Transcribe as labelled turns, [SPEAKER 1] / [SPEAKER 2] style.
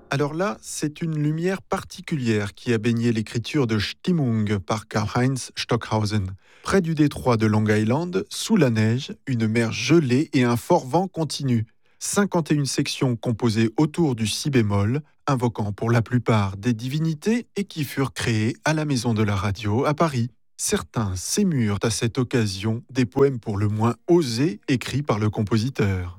[SPEAKER 1] Alors là, c'est une lumière particulière qui a baigné l'écriture de Stimmung par Karl-Heinz Stockhausen. Près du détroit de Long Island, sous la neige, une mer gelée et un fort vent continu. 51 sections composées autour du si bémol, invoquant pour la plupart des divinités et qui furent créées à la Maison de la Radio à Paris. Certains s'émurent à cette occasion des poèmes pour le moins osés écrits par le compositeur.